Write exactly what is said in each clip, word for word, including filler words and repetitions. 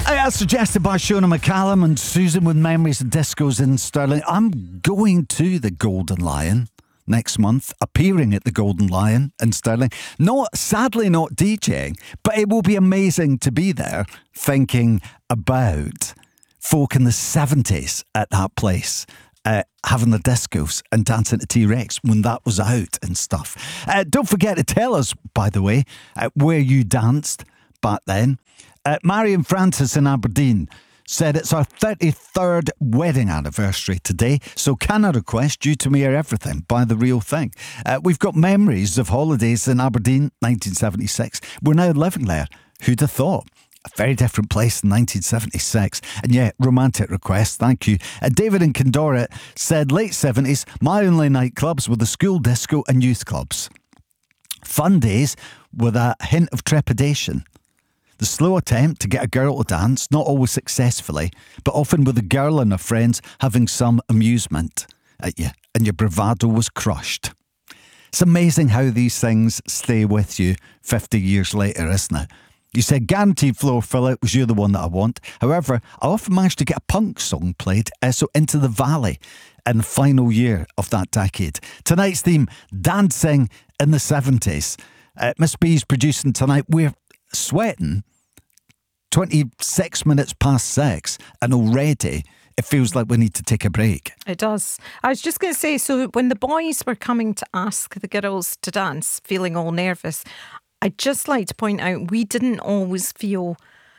As suggested by Shona McCallum and Susan with Memories of Discos in Stirling, I'm going to the Golden Lion next month, appearing at the Golden Lion in Stirling. Not, sadly not DJing, but it will be amazing to be there thinking about folk in the seventies at that place. Uh, having the discos and dancing to T-Rex when that was out and stuff. Uh, don't forget to tell us, by the way, uh, where you danced back then. Uh, Marion Francis in Aberdeen said it's our thirty-third wedding anniversary today, so can I request you to me or everything by The Real Thing. Uh, we've got memories of holidays in Aberdeen, nineteen seventy-six. We're now living there. Who'd have thought? A very different place in nineteen seventy-six. And yeah, romantic request, thank you. Uh, David in Kindorit said late seventies, my only nightclubs were the school disco and youth clubs. Fun days with a hint of trepidation. The slow attempt to get a girl to dance, not always successfully, but often with a girl and her friends having some amusement at you, and your bravado was crushed. It's amazing how these things stay with you fifty years later, isn't it? You said guaranteed floor filler was you the one that I want. However, I often managed to get a punk song played, uh, so Into the Valley in the final year of that decade. Tonight's theme, dancing in the seventies. Uh, Miss B's producing tonight. We're sweating twenty-six minutes past six, and already it feels like we need to take a break. It does. I was just going to say, so when the boys were coming to ask the girls to dance, feeling all nervous, I'd just like to point out we didn't always feel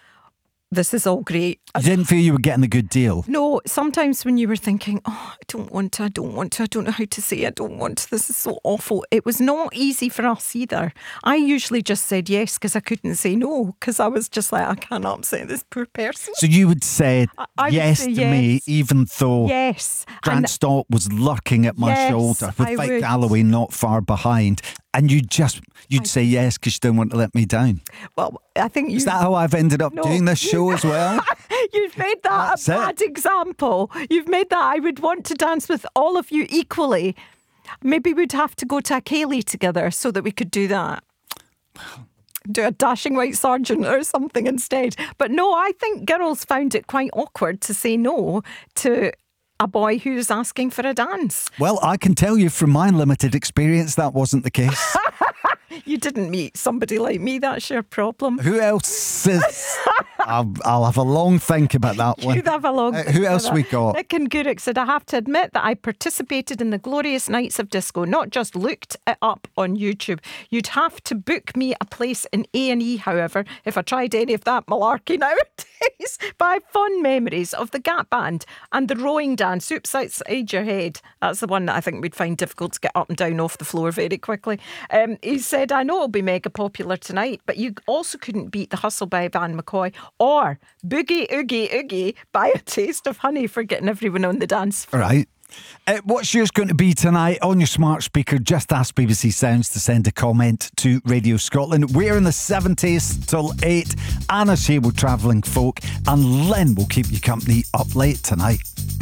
this is all great. You didn't feel you were getting a good deal? No, sometimes when you were thinking, oh, I don't want to, I don't want to, I don't know how to say I don't want to, this is so awful. It was not easy for us either. I usually just said yes because I couldn't say no, because I was just like, I can't upset this poor person. So you would say I, I yes would say to yes. me, even though yes. Grant And Stott was lurking at my Yes, shoulder with I Vic would. Galloway not far behind, and you just, you'd I- say yes because you didn't want to let me down. Well, I think you... Is that how I've ended up No. doing this show as well? You've made that That's a it. bad example. You've made that I would want to dance with all of you equally. Maybe we'd have to go to a Kaylee together so that we could do that. Do a Dashing White Sergeant or something instead. But no, I think girls found it quite awkward to say no to a boy who's asking for a dance. Well, I can tell you from my limited experience that wasn't the case. You didn't meet somebody like me, that's your problem. Who else is... I'll, I'll have a long think about that one. You'd have a long Uh, think who about else that. we got? Nick and Gurek said, I have to admit that I participated in the glorious nights of disco, not just looked it up on YouTube. You'd have to book me a place in A and E, however, if I tried any of that malarkey nowadays. But I have fond memories of the Gap Band and the rowing dance, oops, outside your head. That's the one that I think we'd find difficult to get up and down off the floor very quickly. Um, he said, I know it'll be mega popular tonight, but you also couldn't beat The Hustle by Van McCoy or Boogie Oogie Oogie by A Taste of Honey for getting everyone on the dance floor. All right. Uh, what's yours going to be tonight on your smart speaker? Just ask B B C Sounds to send a comment to Radio Scotland. We're in the seventies till eight. Anna's here with Travelling Folk, and Lynn will keep you company up late tonight.